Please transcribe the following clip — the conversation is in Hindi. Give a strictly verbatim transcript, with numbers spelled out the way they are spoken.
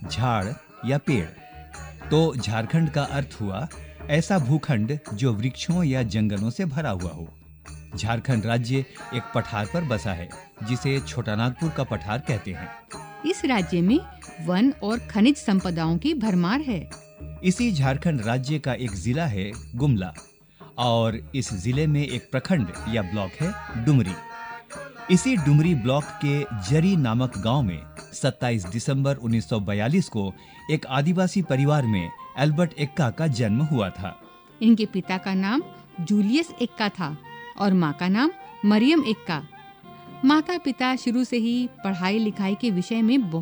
झाड़ या पेड़। तो झारखंड का अर्थ हुआ ऐसा भूखंड जो वृक्षों या जंगलों से भरा हुआ हो। झारखंड राज्य एक पठार पर बसा है जिसे छोटा नागपुर का पठार कहते हैं। इस राज्य में वन और खनिज संपदाओं की भरमार है। इसी झारखंड राज्य का एक जिला है गुमला और इस जिले में एक प्रखंड या ब्लॉक है डुमरी। इसी डुमरी ब्लॉक के जरी नामक गांव में सत्ताईस दिसंबर उन्नीस सौ बयालीस को एक आदिवासी परिवार में एल्बर्ट एक्का का जन्म हुआ था। इनके पिता का नाम जूलियस एक्का था और माँ का नाम मरियम एक्का। माता पिता शुरू से ही पढ़ाई लिखाई के विषय में